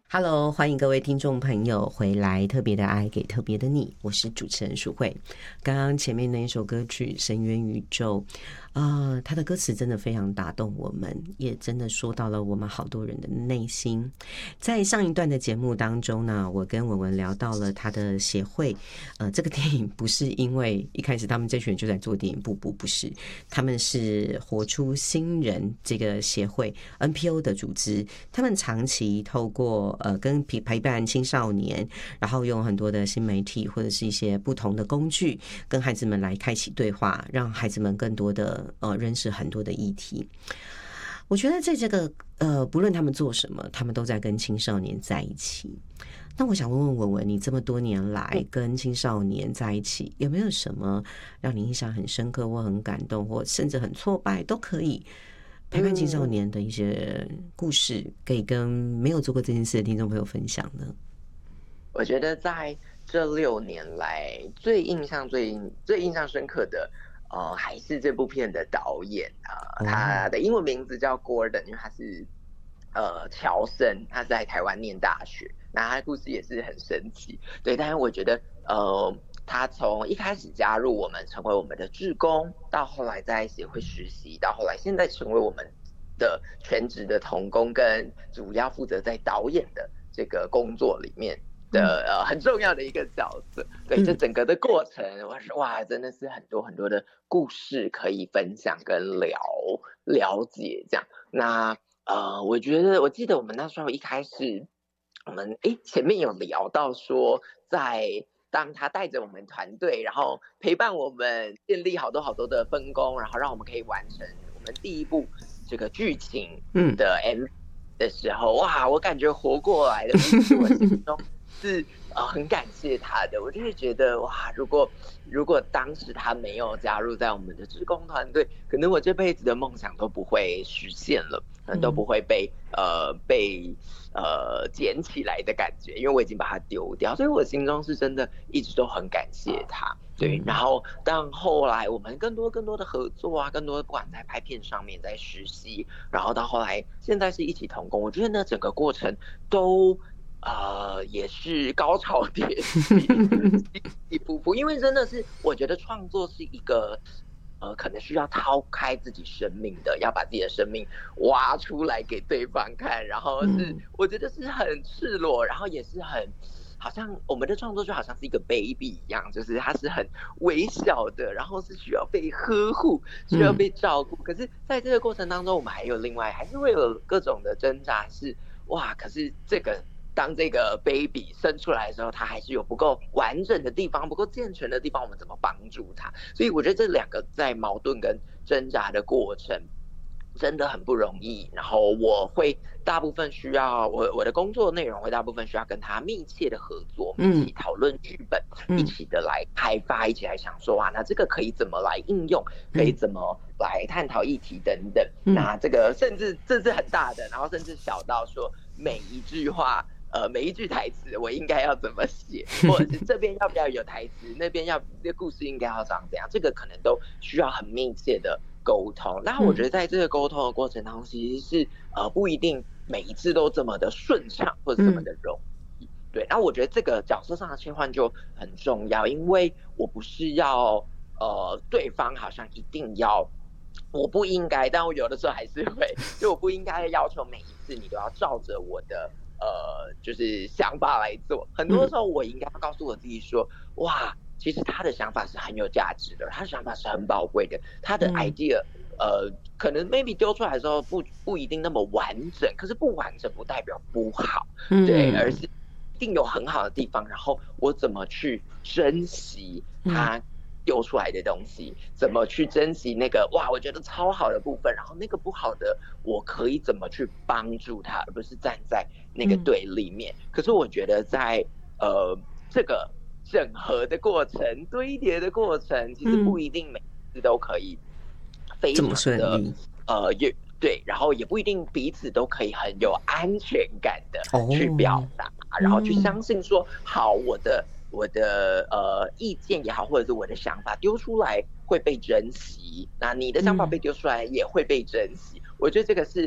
Hello，欢迎各位听众朋友回来，特别的爱给特别的你，我是主持人淑慧。刚刚前面那一首歌曲《深渊宇宙》它的歌词真的非常打动我们，也真的说到了我们好多人的内心。在上一段的节目当中呢，我跟文文聊到了他的协会。这个电影不是因为一开始他们这群人就在做电影，不是，他们是活出新人这个协会 NPO 的组织，他们长期透过跟陪伴青少年，然后用很多的新媒体或者是一些不同的工具，跟孩子们来开启对话，让孩子们更多的认识很多的议题。我觉得在这个不论他们做什么，他们都在跟青少年在一起。那我想问问文文，你这么多年来跟青少年在一起，有没有什么让你印象很深刻，或很感动，或甚至很挫败，都可以陪伴青少年的一些故事，可以跟没有做过这件事的听众朋友分享呢？ 我觉得在这6年来，最印象深刻的，还是这部片的导演他的英文名字叫 Gordon， 因为他是侨生，他在台湾念大学，那他的故事也是很神奇，对。但是我觉得他从一开始加入我们，成为我们的志工，到后来在协会实习，到后来现在成为我们的全职的同工，跟主要负责在导演的这个工作里面的很重要的一个角色。对，这整个的过程，我说哇，真的是很多很多的故事可以分享跟了解这样。那我记得我们那时候一开始，我们前面有聊到说，当他带着我们团队，然后陪伴我们建立好多好多的分工，然后让我们可以完成我们第一部这个剧情的 MV 的时候，哇，我感觉活过来了，我心中是很感谢他的。我就是觉得哇，如果当时他没有加入在我们的志工团队，可能我这辈子的梦想都不会实现了，可能都不会被捡起来的感觉，因为我已经把它丢掉，所以我心中是真的一直都很感谢他。对，然后当后来我们更多的合作啊，更多的不管在拍片上面，在实习，然后到后来现在是一起同工，我觉得呢整个过程都也是高潮迭起，起起伏伏，因为真的是我觉得创作是一个可能需要掏开自己生命的，要把自己的生命挖出来给对方看，然后我觉得是很赤裸，然后也是好像我们的创作就好像是一个 baby 一样，就是它是很微小的，然后是需要被呵护，需要被照顾。可是在这个过程当中，我们还是会有各种的挣扎，是哇，可是当这个 baby 生出来的时候，他还是有不够完整的地方，不够健全的地方，我们怎么帮助他？所以我觉得这两个在矛盾跟挣扎的过程真的很不容易。然后我会大部分需要我的工作内容会大部分需要跟他密切的合作，一起讨论剧本，一起的来开发，一起来想说那这个可以怎么来应用，可以怎么来探讨议题等等。那这个甚至这是很大的，然后甚至小到说每一句话。每一句台词我应该要怎么写，或者是这边要不要有台词，那边这故事应该要长怎样，这个可能都需要很密切的沟通。那我觉得在这个沟通的过程当中，其实是不一定每一次都这么的顺畅或者这么的容易。对，那我觉得这个角色上的切换就很重要，因为我不是要对方好像一定要。我不应该，但我有的时候还是会，就我不应该要求每一次你都要照着我的就是想法来做。很多时候我应该要告诉我自己说，哇，其实他的想法是很有价值的，他的想法是很宝贵的，他的 idea可能 maybe 丢出来的时候不一定那么完整，可是不完整不代表不好，对，而是一定有很好的地方，然后我怎么去珍惜他丢出来的东西，怎么去珍惜那个哇我觉得超好的部分，然后那个不好的我可以怎么去帮助他，而不是站在那个对立面。可是我觉得在这个整合的过程、堆叠的过程，其实不一定每次都可以非常的对，然后也不一定彼此都可以很有安全感的去表达，然后去相信说好我的意见也好，或者是我的想法丢出来会被珍惜，那你的想法被丢出来也会被珍惜。我觉得这个是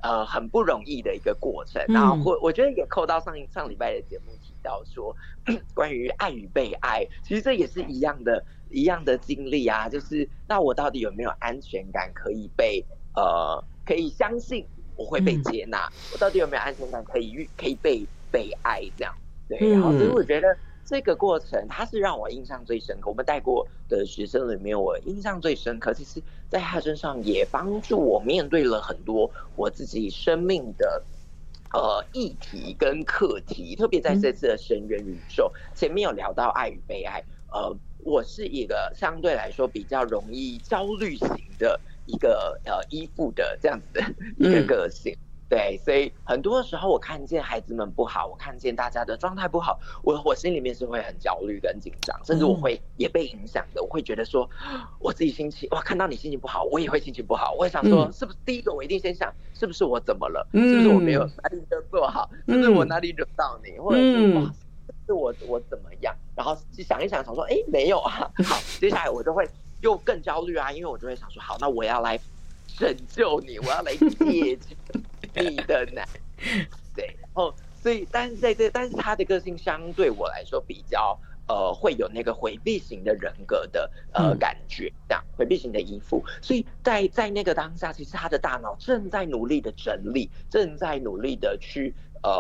很不容易的一个过程。然后我觉得也扣到上礼拜的节目提到说，关于爱与被爱，其实这也是一样的经历啊，就是那我到底有没有安全感可以可以相信我会被接纳，我到底有没有安全感可以被爱这样。对，然后所以我觉得这个过程它是让我印象最深刻，我们带过的学生里面我印象最深刻，其实在他身上也帮助我面对了很多我自己生命的议题跟课题，特别在这次的神元宇宙，前面有聊到爱与被爱，我是一个相对来说比较容易焦虑型的一个依附的这样子的一个个性。对，所以很多时候我看见孩子们不好，我看见大家的状态不好，我心里面是会很焦虑跟紧张，甚至我会也被影响的。我会觉得说，我自己心情，哇，看到你心情不好，我也会心情不好。我也想说，是不是第一个我一定先想，是不是我怎么了？是不是我没有哪里没有做好？是不是我哪里惹到你？或者是哇，是我怎么样？然后想一想，想说，哎，没有啊。好，接下来我就会又更焦虑啊，因为我就会想说，好，那我要来拯救你，我要来解决你的难，对，然后所以，但是他的个性相对我来说比较会有那个回避型的人格的感觉，这样回避型的依附，所以在那个当下，其实他的大脑正在努力的整理，正在努力的去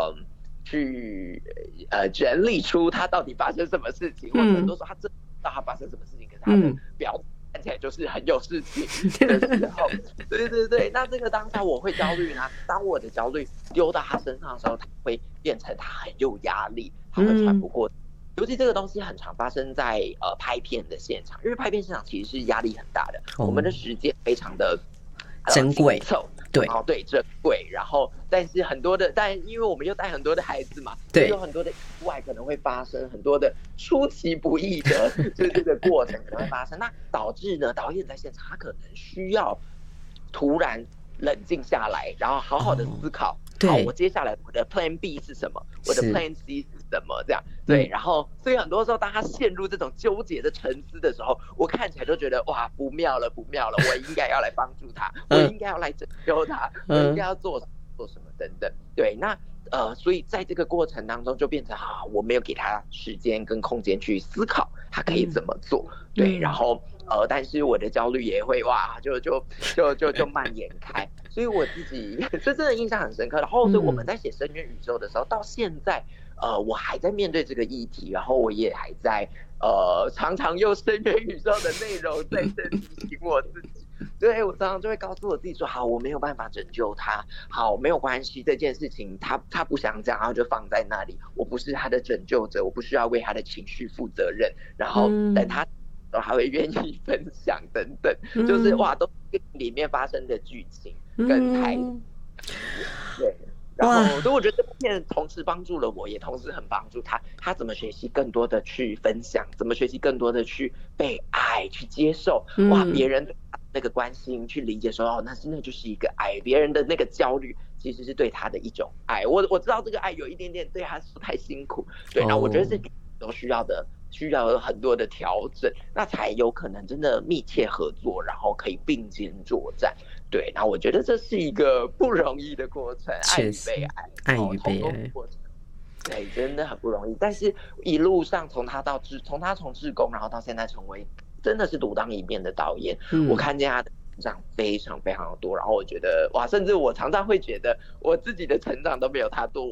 整理出他到底发生什么事情，或者很多时候他真的不知道他发生什么事情，可是他的表看起来就是很有事情的时候，对，那这个当下我会焦虑呢。当我的焦虑丢到他身上的时候，他会变成他很有压力，他会喘不过。尤其这个东西很常发生在拍片的现场，因为拍片现场其实是压力很大的，我们的时间非常的珍贵，对， 对，珍贵。然后，但是但因为我们又带很多的孩子嘛， 对， 有很多的意外可能会发生，很多的出其不意的这个过程可能会发生，那导致呢，导演在现场他可能需要突然冷静下来，然后好好的思考。好，我接下来我的 Plan B 是什么？我的 Plan C 是什么？这样对，然后所以很多时候，当他陷入这种纠结的沉思的时候，我看起来就觉得哇，不妙了，我应该要来帮助他，我应该要来拯救他，我应该要做什么等等。对，那所以在这个过程当中，就变成我没有给他时间跟空间去思考他可以怎么做。对，然后但是我的焦虑也会哇，就蔓延开。所以我自己这真的印象很深刻。然后，所以我们在写深渊宇宙的时候，到现在，我还在面对这个议题，然后我也还在常常用深渊宇宙的内容在提醒我自己。对，我常常就会告诉我自己说，好，我没有办法拯救他，好，没有关系，这件事情他不想讲，然后就放在那里，我不是他的拯救者，我不需要为他的情绪负责任，然后等他都还会愿意分享等等，就是哇，都是里面发生的剧情跟台词，对。然后，所以我觉得这部片同时帮助了我，也同时很帮助他。他怎么学习更多的去分享，怎么学习更多的去被爱、去接受。哇，别人对他那个关心，去理解说，哦，那就是一个爱。别人的那个焦虑，其实是对他的一种爱。我知道这个爱有一点点对他说太辛苦，对。那我觉得这都需要很多的调整，那才有可能真的密切合作，然后可以并肩作战。对，那我觉得这是一个不容易的过程，爱与被爱， 爱与被爱过程，对，真的很不容易。但是一路上从志工，然后到现在成为真的是独当一面的导演，我看见他的成长非常非常的多，然后我觉得哇，甚至我常常会觉得我自己的成长都没有他多，